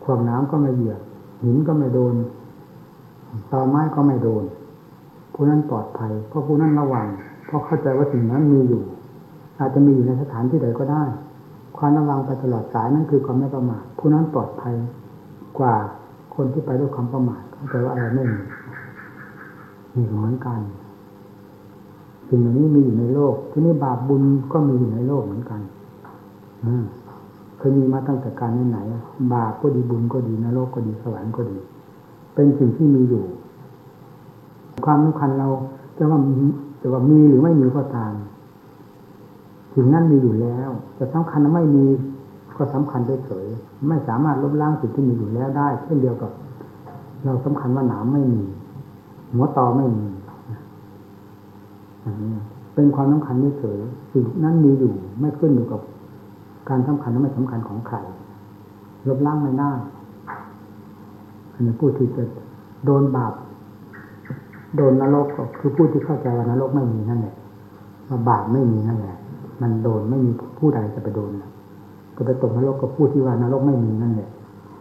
ขวดน้ำก็ไม่เหยียบหินก็ไม่โดนตอไม้ก็ไม่โดนผู้นั้นปลอดภัยเพราะผู้นั้นระวังเพราะเข้าใจว่าสิ่งนั้นมีอยู่อาจจะมีอยู่ในสถานที่ใดก็ได้ความระวังไปตลอดสายนั่นคือความไม่ประมาทผู้นั้นปลอดภัยกว่าคนที่ไปด้วยความประมาทเข้าใจว่าอะไรไม่มีนี่เหมือนกันสิ่งเหล่านี้มีอยู่ในโลกที่นี่บาปบุญก็มีอยู่ในโลกเหมือนกันเคยมีมาตั้งแต่การไหนบาปก็ดีบุญก็ดีนรกก็ดีสวรรค์ก็ดีเป็นสิ่งที่มีอยู่ความสำคัญเราจะว่ามีหรือไม่มีก็ตามสิ่งนั้นมีอยู่แล้วแต่สำคัญไม่มีก็สำคัญเฉยๆไม่สามารถลบล้างสิ่งที่มีอยู่แล้วได้เช่นเดียวกับเราสำคัญว่าหนามไม่มีหัวตอไม่มีเป็นความสำคัญเฉยๆสิ่งนั้นมีอยู่ไม่ขึ้นอยู่กับการสำคัญและไม่สำคัญของใครลบล้างไม่ได้อันนี้ผู้ที่จะโดนบาปโดนนรกก็คือผู้ที่เข้าใจว่านรกไม่มีนั่นแหละว่าบาปไม่มีนั่นแหละมันโดนไม่มีผู้ใดจะไปโดนก็ไปตกนรกกับผู้ที่ว่านรกไม่มีนั่นแหละ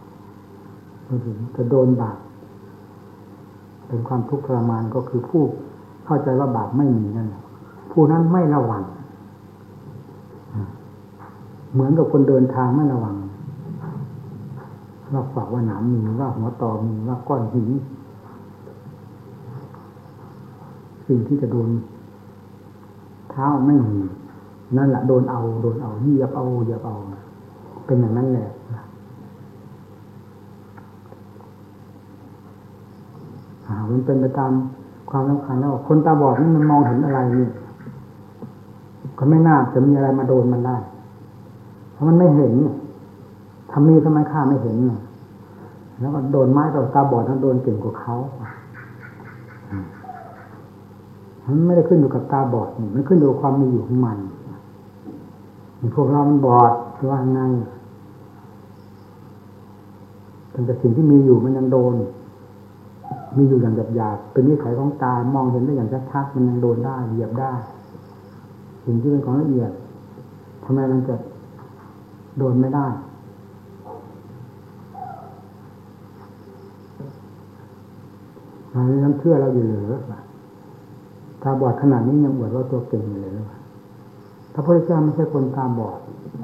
จะโดนบาปเป็นความทุกข์ทรมานก็คือผู้เข้าใจว่าบาปไม่มีนั่นแหละผู้นั้นไม่ระวังเหมือนกับคนเดินทางไม่ระวังว่าฝักว่าหนามมีว่าหัวตอมีว่าก้อนหินสิ่งที่จะโดนเท้าไม่มีนั่นแหละโดนเอาเหยียบเอาเป็นอย่างนั้นแหละมันเป็นไปตามความสำคัญแล้วคนตาบอดนี่มันมองเห็นอะไรนี่ก็ไม่น่าจะมีอะไรมาโดนมันได้เพราะมันไม่เห็นทำมีทำไมข้าไม่เห็นแล้วก็โดนไม้กับตาบอดนั้นโดนเก่งกว่าเขามันไม่ได้ขึ้นอยู่กับตาบอดมันขึ้นอยู่กับความมีอยู่ของมันพวกเรามันบอดว่าไงแต่สิ่งที่มีอยู่มันยังโดนมีอยู่อย่างหยาบๆเป็นนิสัยของตามองเห็นได้อย่างชัดๆมันยังโดนได้เหยียบได้สิ่งที่เป็นของละเอียดทำไมมันจะโดนไม่ได้เรายังเชื่อเราอยู่หรือตาบอดขนาดนี้ยังอวดว่าตัวเก่งอยู่เลยพระพุทธเจ้าไม่ใช่คนตาบอด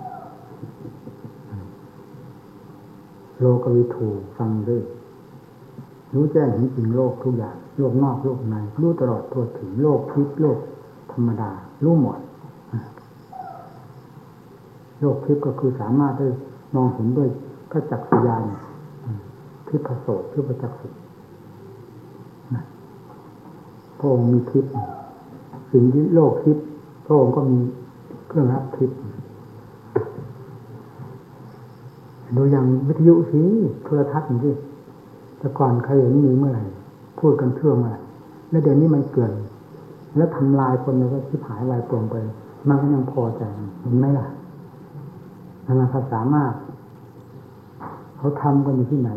โลกวิถูฟังด้วยรู้แจ้งเห็นจริงโลกทุกอย่างโลกนอกโลกในรู้ตลอดทั่วถึงโลกทิพย์โลกธรรมดารู้หมดโลกทิพย์ก็คือสามารถได้มองเห็นด้วยพระจักษุญาณทิพโสตทิพจักษุพระองค์มีทิพย์สิ่งที่โลกทิพย์พระองค์ก็มีเครื่องรับทิพย์ดูอย่างวิทยุสิโทรทัศน์สิแต่ก่อนใครเห็นมีเมื่อไหร่พูดกันเชื่อมาแล้วเดี๋ยวนี้มันเกินแล้วทำลายคนแล้วก็ชิบหายวายปวงไปมันก็ยังพอใจเห็นไหมล่ะนานาภาษามากเขาทำกันอยู่ที่ไหน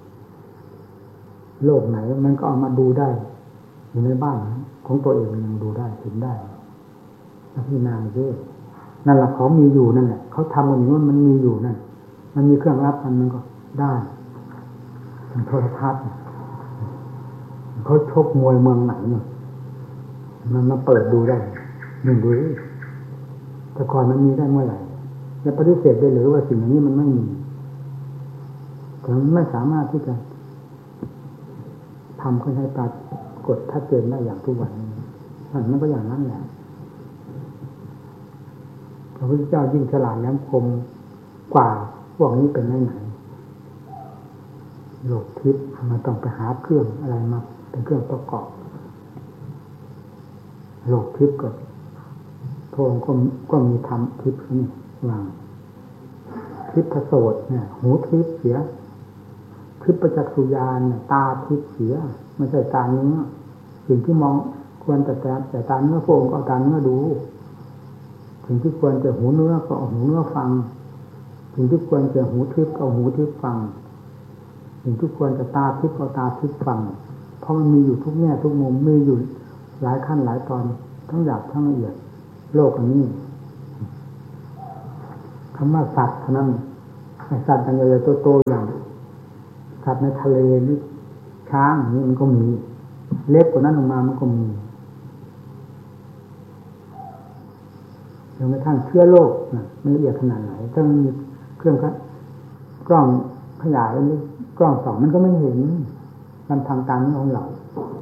โลกไหนมันก็เอามาดูได้อยู่ในบ้านของตัวเองมันยังดูได้เห็นได้นักพิจารณาด้วยนั่นแหละเขามีอยู่นั่นแหละเขาทำกันอย่างนั้นมันมีอยู่นั่นมันมีเครื่องรับมันก็ได้โทรทัศน์เขาชกมวยเมืองไหนเนี่ยมันมาเปิดดูได้หนึ่งดูแต่ก่อนมันมีได้เมื่อไหร่จะปฏิเสธได้หรือว่าสิ่งนี้มันไม่มีแต่มันไม่สามารถที่จะทำขึ้นให้ปรากฏชัดเจนได้อย่างทุกวันนี้มันก็อย่างนั้นแหละพระพุทธเจ้ายิ่งฉลาดแหลมคมกว่าพวกนี้เป็นไหนโลกทิพย์มันต้องไปหาเครื่องอะไรมาเป็นเครื่องประกอบโลกทิพย์พระองค์ก็มีธรรมทิพย์นี่วางทิพย์โสตเนี่ยหูทิพย์เสียทิพย์จักษุญาณตาทิพย์เสียไม่ใช่ตาเนื้อสิ่งที่มองควรแต่ตาเนื้อพระองค์ก็เอาตาเนื้อดูสิ่งที่ควรจะหูเนื้อก็เอาหูเนื้อฟังสิ่งที่ควรจะหูทิพย์ก็เอาหูทิพย์ฟังสิ่งที่ควรจะตาทิพย์ก็ตาทิพย์ฟังเพราะมันมีอยู่ทุกแง่ทุกมุมมีอยู่หลายขั้นหลายตอนทั้งหยาบทั้งละเอียดโลกอันนี้คำว่าสัตว์เท่านั้นสัตว์อันใหญ่ๆโตๆอย่างสัตว์ในทะเลหรือช้างอย่างนี้มันก็มีเล็กกว่านั้นลงมามันก็มีจนกระทั่งเชื้อโรคไม่ละเอียดขนาดไหนถ้ามันมีเครื่องกล้องขยายหรือกล้องส่องมันก็ไม่เห็นมันทำตามนี้ของเรา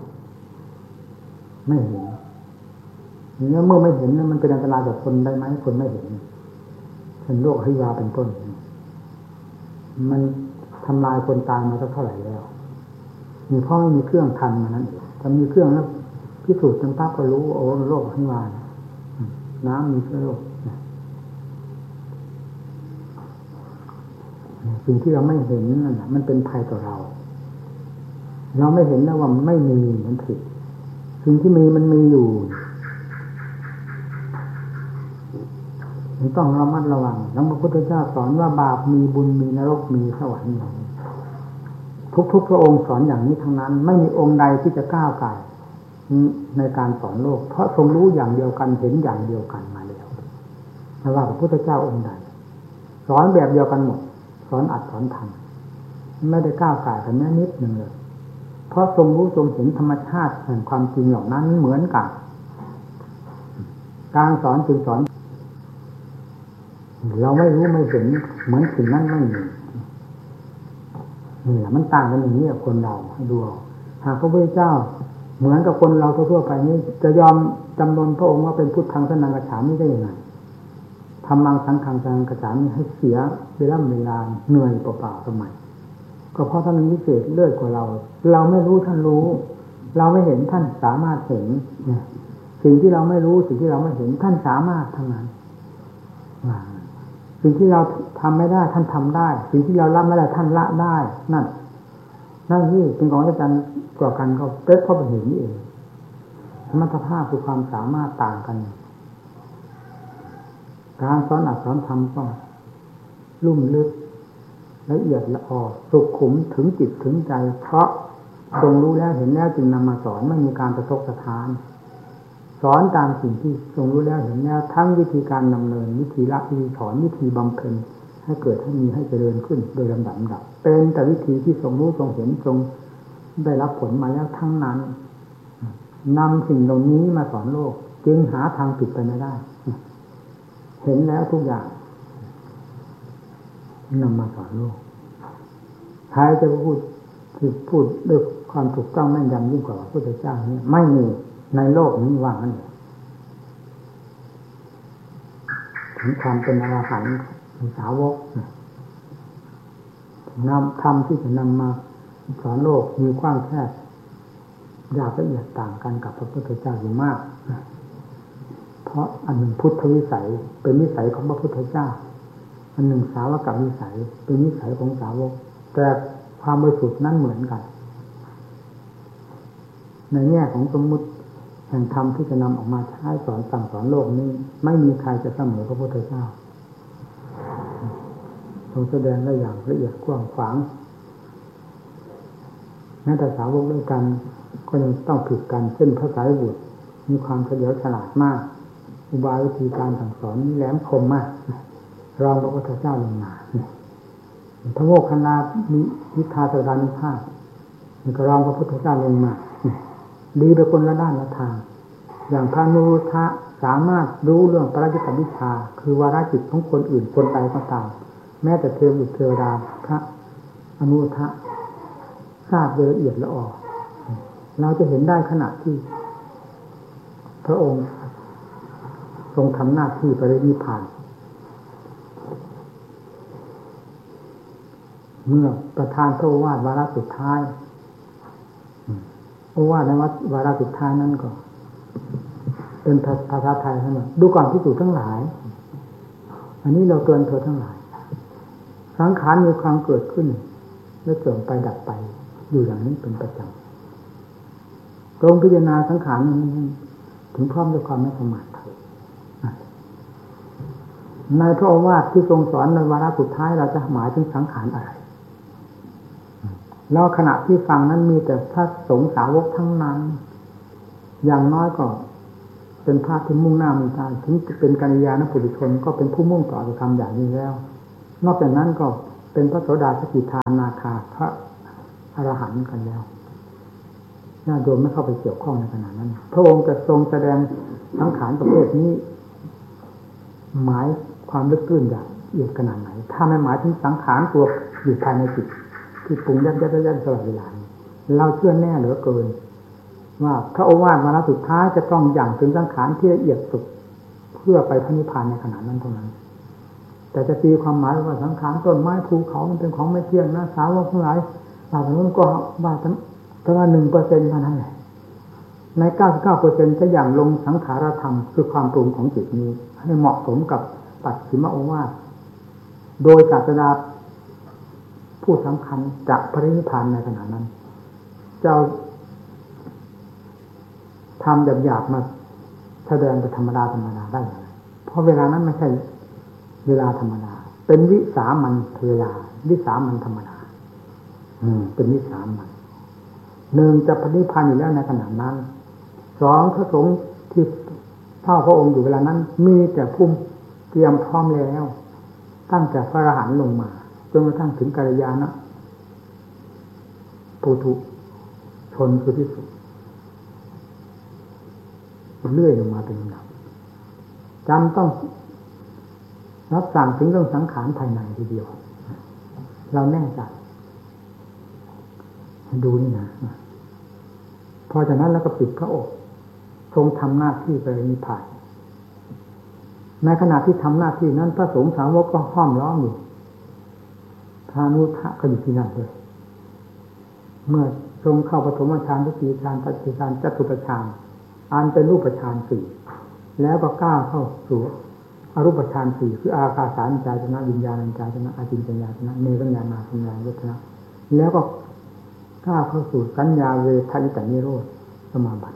ไม่เห็นเมื่อไม่เห็นมันเป็นอันตรายกับคนได้ไหมคนไม่เห็นเป็นโรคหิวาเป็นต้นมันทำลายคนตายมาสักเท่าไหร่แล้วมีเพราะไม่มีเครื่องทันมานั้นถ้ามีเครื่องแล้วพิสูจน์จนปั๊บก็รู้โอ้โรคหิวาน้ำมีเชื้อโรคสิ่งที่เราไม่เห็นนั่นมันเป็นภัยต่อเราเราไม่เห็นแล้วว่ามันไม่มีมันผิดสิ่งที่มีมันมีอยู่ต้องระมัดระวังแล้วพระพุทธเจ้าสอนว่าบาปมีบุญมีนรกมีสวรรค์ทุกพระองค์สอนอย่างนี้ทั้งนั้นไม่มีองค์ใดที่จะก้าวไกลในการสอนโลกเพราะทรงรู้อย่างเดียวกันเห็นอย่างเดียวกันมาแล้วไม่ว่าพระพุทธเจ้าองค์ใดสอนแบบเดียวกันหมดสอนอัดสอนทำไม่ได้ก้าวไกลกันแม้นิดหนึ่งเลยเพราะทรงรู้ทรงเห็นธรรมชาติแห่งความจริงเหล่านั้นเหมือนกันการสอนจึงสอนเราไม่รู้ไม่เห็นเหมือนสิ่งนั้นไม่มีนี่แหละมันต่างกันอย่างนี้กับคนเราให้ดูหากพระพุทธเจ้าเหมือนกับคนเราทั่วไปนี้จะยอมจำนนพระองค์ว่าเป็นพุทธังสนังกัจฉามิได้ยังไงทำมังสังฆังสนังกัจฉามิให้เสียเวลาเหนื่อยเปล่าๆทำไมก็เพราะท่านมีพิเศษเลิศกว่าเราเราไม่รู้ท่านรู้เราไม่เห็นท่านสามารถเห็นสิ่งที่เราไม่รู้สิ่งที่เราไม่เห็นท่านสามารถทั้งนั้นสิ่งที่เราทำไม่ได้ท่านทำได้สิ่งที่เราละไม่ได้ท่านละได้นั่นที่เป็นของอาจารย์กว่ากันก็เป๊ะเพราะเป็นเห็นนี่เองสมรรถภาพคือความสามารถต่างกันการสอนอัดสอนทำต้องลุ่มลึกละเอียดละออสุขุมถึงจิตถึงใจเพราะทรงรู้แล้วเห็นแล้วจึงนำมาสอนไม่มีการกระทบกระทานสอนตามสิ่งที่ทรงรู้แล้วเห็นแล้วทั้งวิธีการดำเนินวิธีละวิธีถอนวิธีบำเพ็ญให้เกิดให้มีให้เจริญขึ้นโดยลำดับเป็นแต่วิธีที่ทรงรู้ทรงเห็นทรงได้รับผลมาแล้วทั้งนั้นนำสิ่งเหล่านี้มาสอนโลกจึงหาทางผิดไปไม่ได้เห็นแล้วทุกอย่างนำมาสอนโลกใครจะพูดด้วยความถูกต้องแม่นยำยิ่งกว่าพระพุทธเจ้านี่ไม่มีในโลกนี้ว่างั้นถึงความเป็นอรหันต์สาวกนำธรรมที่จะนำมาสอนโลกมีกว้างแคบยาวละเอียดต่างกันกับพระพุทธเจ้าอยู่มากเพราะอันหนึ่งพุทธวิสัยเป็นวิสัยของพระพุทธเจ้าอันหนึ่งสาวกวิสัยเป็นวิสัยของสาวกแต่ความบริสุทธิ์นั้นเหมือนกันในแง่ของสมมุติแห่งธรรมที่จะนำออกมาใช้สอนสั่งสอนโลกนี้ไม่มีใครจะเสมอพระพุทธเจ้าทรงแสดงได้อย่างละเอียดกว้างขวางแม้แต่สาวกด้วยกันก็ยังต้องผิดกันเช่นพระสารีบุตรมีความเฉลียวฉลาดมากอุบายวิธีการสั่งสอนแหลมคมมากรองพระพุทธเจ้าลงมาพระโมคคัลลามีวิทาสดานุภาพมันก็รองพระพุทธเจ้าลงมาดีไปคนละด้านละทางอย่างพระอนุรุทธะสามารถรู้เรื่องปรัจจิตวิชาคือวาระจิตของคนอื่นคนใดก็ตามแม้แต่เทวบุตรเทวดาพระอนุรุทธะทราบโดยละเอียดละออเราจะเห็นได้ขณะที่พระองค์ทรงทำหน้าที่ปรินิพพานเมื่อประธานพระโอวาทวาระสุดท้ายโอวาทในวาระสุดท้ายนั้นก็เป็นภาษาไทยทั้งหมดดูก่อนภิกษุทั้งหลายอันนี้เราเตือนเธอทั้งหลายสังขารมีความเกิดขึ้นและเสื่อมไปดับไปอยู่อย่างนี้เป็นประจำตรงพิจารณาสังขารนี้ถึงพร้อมด้วยความไม่ประมาทเถิดในพระโอวาทที่ทรงสอนในวาระสุดท้ายเราจะหมายถึงสังขารอะไรแล้วขณะที่ฟังนั้นมีแต่พระสงฆ์สาวกทั้งนั้นอย่างน้อยก็เป็นภาพที่มุ่งหน้ามุ่งตาถึงเป็นกัลยาณปุถุชนก็เป็นผู้มุ่งต่อธรรมอย่างนี้แล้วนอกจากนั้นก็เป็นพระโสดาสกิทานาคาพระอรหันต์กันแล้วญาติโยมไม่เข้าไปเกี่ยวข้องในขณะนั้นพระองค์จะทรงแสดงสังขารประเภทนี้หมายความลึกซึ้งอย่างละเอียดขนาดไหนถ้าไม่หมายถึงสังขารตัวอยู่ภายในจิตที่ปรุงยัดตลอดเวลาเราเชื่อแน่เหลือเกินว่าพระโอวาทวาระสุดท้ายจะต้องอย่างถึงสังขารที่ละเอียดสุดเพื่อไปพระนิพพานในขณะนั้นเท่านั้นแต่จะตีความหมายว่าสังขารต้นไม้ภูเขามันเป็นของไม่เที่ยงนะสาวกทั้งหลายเหล่านั้นก็ว่าแต่ว่า 1% เท่านั้นแหละใน 99% จะอย่างลงสังขารธรรมคือความปรุงของจิตนี้ให้เหมาะสมกับปัจฉิมโอวาทโดยศาสดาผู้สำคัญจะปรินิพพานในขณะนั้นเจ้าทำหยาบๆมาแสดงเป็นธรรมดาได้อย่างไรเพราะเวลานั้นไม่ใช่เวลาธรรมดาเป็นวิสามัญเวลาวิสามัญธรรมดาเป็นวิสามัญหนึ่งจะปรินิพพานอยู่แล้วในขณะนั้นสองพระสงฆ์ที่เฝ้าพระองค์อยู่เวลานั้นมีแต่ภูมิเตรียมพร้อมแล้วตั้งแต่พระอรหันต์ลงมาจนกระทั่งถึงกัลยาณปุถุชนคือที่สุดเลื่อยลงมาเป็นลำดับจำต้องรับสั่งถึงเรื่องสังขารภายในทีเดียวเราแน่ใจดูนี่นะพอจากนั้นแล้วก็ปิดพระโอษฐ์ทรงทำหน้าที่ไปนิพพานในขณะที่ทำหน้าที่นั้นพระสงฆ์สาวกก็ห้อมล้อมอยู่พานุทะก็อยู่ที่นั่นเลยเมื่อทรงเข้าปฐมฌานทุติยฌานตติยฌานจตุตฌานอันเป็นรูปฌานสี่แล้วก็ก้าวเข้าสู่อรูปฌานสี่คืออากาสานัญจายตนะวิญญาณัญจายตนะอาจินจัญญายตนะเนรญาณาสัญญาญตนะแล้วก็ก้าวเข้าสู่สัญญาเวทายตนิโรธสมาบัติ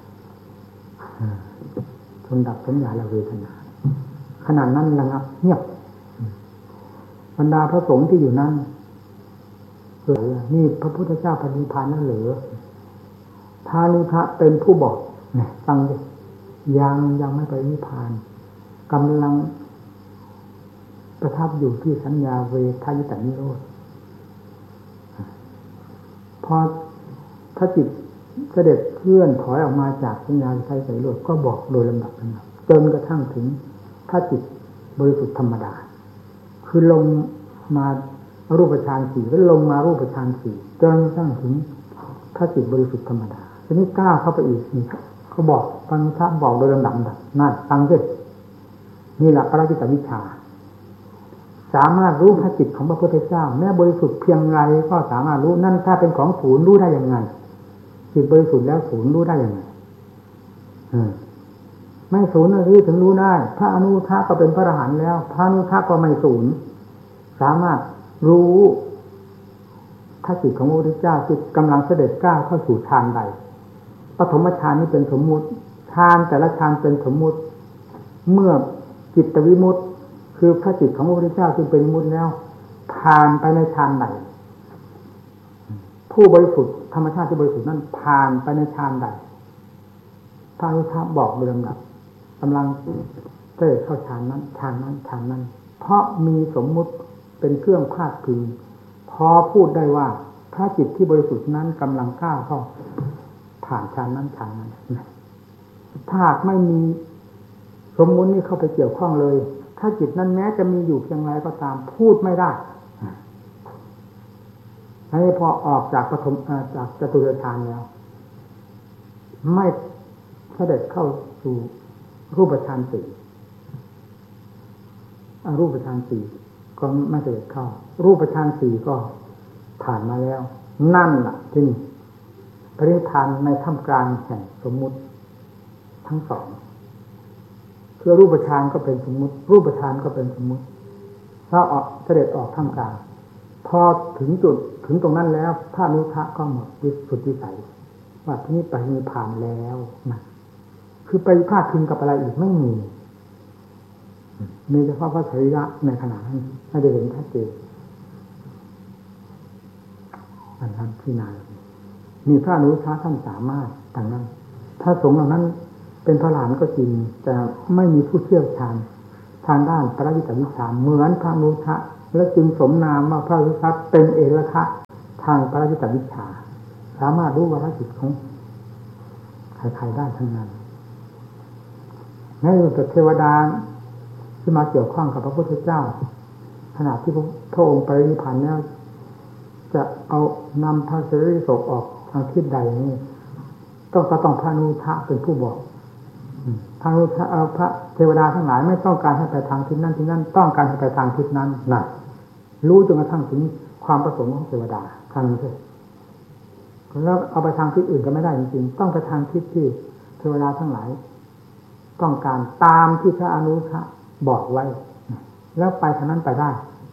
ทนดับสัญญาและเวทนาขณะนั้นระงับเงียบบรรดาพระสงฆ์ที่อยู่นั้นนี่พระพุทธเจ้าปฏิภาณนั่นเหรอพานุทะเป็นผู้บอกเนี่ยฟังดิยังไม่ไปนิพพานกำลังประทับอยู่ที่สัญญาเวทายตนิโรธพอพระจิตเสด็จเคลื่อนถอยออกมาจากสัญญาเวทายตนิโรธก็บอกโดยลำดับจนกระทั่งถึงพระจิตบริสุทธิ์ธรรมดาคือลงมารูปฌานสี่ก็ลงมารูปฌานสี่จนกระทั่งถึงพระจิตบริสุทธิ์ธรรมดาทีนี้ก้าวเข้าไปอีกนี่เขาบอกฟังพระบอกโดยลำดับนั่นฟังสินี่แหละพระจิตวิชาสามารถรู้พระจิตของพระพุทธเจ้าแม้บริสุทธิ์เพียงไรก็สามารถรู้นั่นถ้าเป็นของศูนย์รู้ได้ยังไงจิตบริสุทธิ์แล้วศูนย์รู้ได้ยังไงไม่ศูนย์ที่ถึงรู้ได้พระอนุทะก็เป็นพระอรหันต์แล้วพระอนุทะก็ไม่ศูนย์สามารถรู้พระจิตของพระพุทธเจ้าที่กำลังเสด็จก้าวเข้าสู่ฌานใดปฐมฌานนี้เป็นสมมุติฌานแต่ละฌานเป็นสมมุติเมื่อจิตวิมุตติคือพระจิตของพระพุทธเจ้าที่เป็นวิมุตติแล้วผ่านไปในฌานใดผู้บริสุทธิ์ธรรมชาติที่บริสุทธิ์นั้นผ่านไปในฌานใดพระอนุทะบอกโดยลำดับกำลังเสด็จเข้าฌานนั้นฌานนั้นฌานนั้นเพราะมีสมมุติเป็นเครื่องพาดพิงพอพูดได้ว่าพระจิตที่บริสุทธิ์นั้นกำลังก้าวเข้าผ่านฌานนั้นฌานนั้นถ้าหากไม่มีสมมุตินี้เข้าไปเกี่ยวข้องเลยถ้าจิตนั้นแม้จะมีอยู่เพียงไรก็ตามพูดไม่ได้ให้พอออกจากปฐมจากจตุตฌานแล้วไม่เสด็จเข้าสู่รูปฌานสี่รูปฌานสี่ก็ไม่เสด็จเข้ารูปฌานสี่ก็ผ่านมาแล้วนั่นล่ะที่นี่ปรินิพพานในท่ามกลางแห่งสมมุติทั้งสองคือรูปฌานก็เป็นสมมุติรูปฌานก็เป็นสมมุติถ้าออกเสด็จออกท่ามกลางพอถึงจุดถึงตรงนั้นแล้วพระอนุทะก็หมดสุดวิสัยว่าที่นี่ไปนิพพานแล้วนะคือไปพลาดพิงกับอะไรอีกไม่มีเฉพาะพระสรีระในขณะนั้นให้ได้เห็นชัดเจนอันนั้นที่นายมีพระอนุทะท่านสามารถต่างนั้นถ้าสงฆ์เหล่านั้นเป็นพระหลานก็จริงแต่ไม่มีผู้เชี่ยวชาญทางด้านปริยัติวิชาเหมือนพระอนุทะและจึงสมนามว่าพระอนุทะเป็นเอกทะทางปริยัติวิชาสามารถรู้วาระจิตของใครๆได้ทั้งนั้นนั่นคือเทวดาที่มาเกี่ยวข้องกับพระพุทธเจ้าขณะที่พระองค์ไปนิพพานแล้วจะเอานำพระเสรีโสออกทางทิศใดนี่ก็ต้องพระนุทะเป็นผู้บอกพระนุทะพระเทวดาทั้งหลายไม่ต้องการให้ไปทางทิศนั้นที่นั่นต้องการให้ไปทางทิศนั้นน่ะรู้จนกระทั่งถึงความประสงค์ของเทวดาทางนี้แล้วเอาไปทางทิศอื่นก็ไม่ได้จริงๆต้องไปทางทิศที่เทวดาทั้งหลายต้องการตามที่พระอนุทะบอกไว้แล้วไปทางนั้นไปได้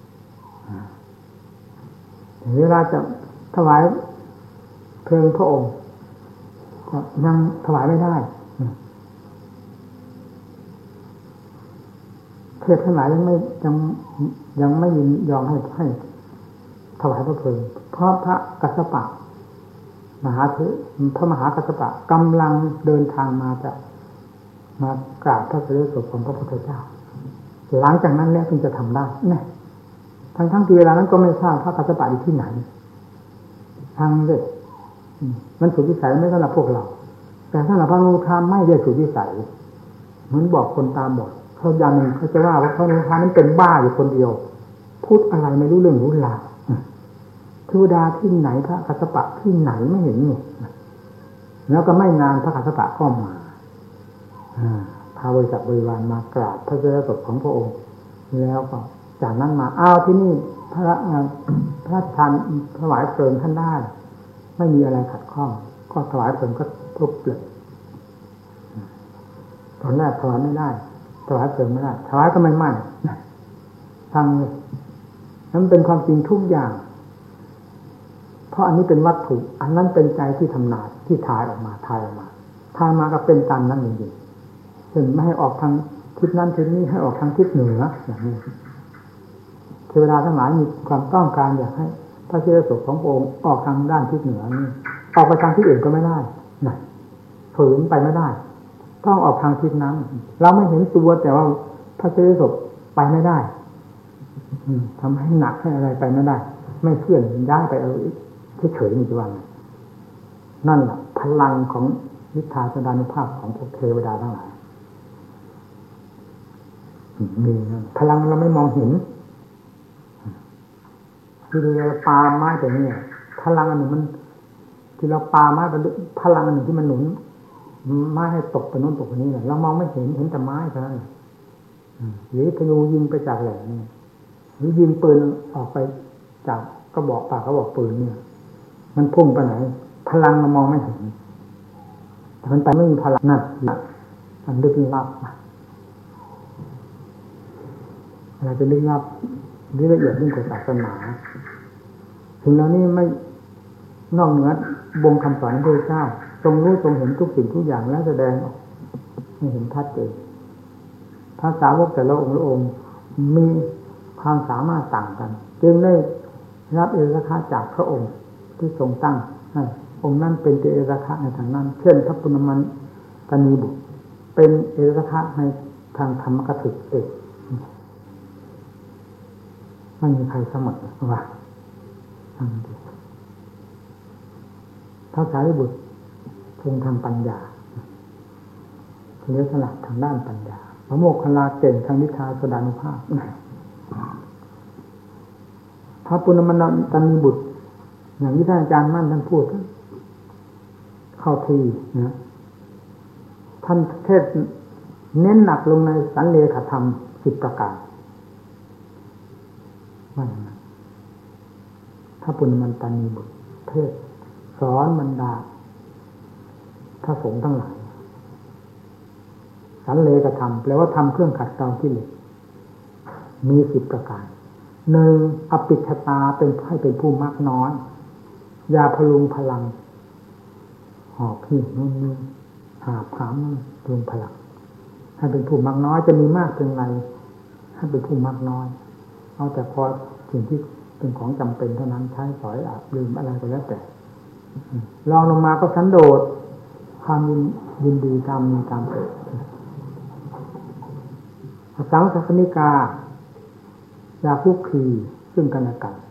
เวลาจะถวายเพลิงพระองค์ก็ยังถวายไม่ได้เทพทั้งหลายยังไม่ยินยอมให้ถวายพระเพลิงเพราะพระกัสสปะพระมหากัสสปะกำลังเดินทางมากราบพระเสด็จสดของพระพุทธเจ้าหลังจากนั้นแล้วจึงจะทำได้เนี่ยทั้งที่เวลานั้นก็ไม่ทราบพระกัสสปะอยู่ที่ไหนทางเด็กมันสุดวิสัยไม่สำหรับพวกเราแต่ถ้าเราพระนุทาไม่ได้สุดวิสัยเหมือนบอกคนตาบอดเขาอย่างหนึ่งเขาจะว่าพระนุทานั้นเป็นบ้าอยู่คนเดียวพูดอะไรไม่รู้เรื่องรู้ราวเทวดาที่ไหนพระกัสสปะที่ไหนไม่เห็นนี่แล้วก็ไม่นานพระกัสสปะก็มาพาบริษัทบริวารมากราบพระเสด็จสดของพระองค์แล้วก็จากนั้นมาที่นี่พระราชทานถวายเพลิงท่านได้ไม่มีอะไรขัดข้องก็ถวายเพลิงก็ทุบเลยตอนแรกถวายไม่ได้ถวายเพลิงไม่ได้ถวายก็ไม่ไหม้ทางนั้นเป็นความจริงทุกอย่างเพราะอันนี้เป็นวัตถุอันนั้นเป็นใจที่ทำนายที่ทายออกมาทายก็เป็นตามนั้นจริงๆถึงไม่ให้ออกทางทิศนั้นทิศนี้ให้ออกทางทิศเหนืออย่างนี้เทวดาทั้งหลายมีความต้องการอยากให้พระเสด็จสดขององค์ออกทางด้านทิศเหนือนี่ออกไปทางที่อื่นก็ไม่ได้นะฝืนไปไม่ได้ต้องออกทางทิศนั้นเราไม่เห็นตัวแต่ว่าพระเสด็จสดไปไม่ได้ทำให้หนักให้อะไรไปไม่ได้ไม่เคลื่อนย้ายไปเอาเฉยๆนี่จะว่านั่นแหละพลังของนิทาสดานุภาพของพวกเทวดาทั้งหลายมีพลังเราไม่มองเห็นที่เราปาไม้แต่เนี่ยพลังอันหนึ่งมันที่เราปาไม้ไปพลังอันหนึ่งที่มันหนุนไม้ให้ตกไปโน่นตกไปนี่เรามองไม่เห็นแต่ไม้เท่านั้นหรือธนูยิงไปจากแหล่งนี่หรือยิงปืนออกไปจากกระบอกปากกระบอกปืนเนี่ยมันพุ่งไปไหนพลังเรามองไม่เห็นแต่มันไปไม่มีพลังนั่นมันลึกลับอะไรจะลึกลับละเอียดยิ่งกว่าศาสนาถึงแล้วนี่ไม่นอกเหนือบงคำสอนของพระเจ้าทรงรู้ทรงเห็นทุกสิ่งทุกอย่างแล้วแสดงออกให้เห็นชัดเจนพระสาวกแต่ละองค์มีความสามารถต่างกันจึงได้รับเอราคาจากพระองค์ที่ทรงตั้งให้องค์นั้นเป็นเอราคาในทางนั้นเช่นพระปุณณมันกนีบุตรเป็นเอราคาในทางธรรมกถึกเอกไม่มีใครเสมอว่าพระสารีบุตรทรงทำปัญญาเรียกสลักทางด้านปัญญาพระโมคคัลลาเก่งทางนิทาสดานุภาพพระปุณณมันตนีบุตรอย่างที่ท่านอาจารย์มั่นท่านพูดเข้าทีนะท่านเทศเน้นหนักลงในสันเลขธรรม10 ประการว่าอย่างนั้นพระปุณณมันตนีบุตรเทศสอนบรรดาพระสงฆ์ทั้งหลายสันเลขธรรมแปลว่าทำเครื่องขัดเกลากิเลสมี10 ประการ1อปิชตาเป็นให้เป็นผู้มักน้อยอย่าพลุงพลังหอบหิ้วนู่นนี่หาผามพลุงพลังให้เป็นผู้มักน้อยจะมีมากเพียงไรให้เป็นผู้มักน้อยเอาแต่พอสิ่งที่เป็นของจำเป็นเท่านั้นใช้สอยลืมอะไรก็แล้วแต่ลองลงมาก็สันโดษความยินดีตามมีตามเกิดสังสารนิกาอย่าคุกคีซึ่งกันและกัน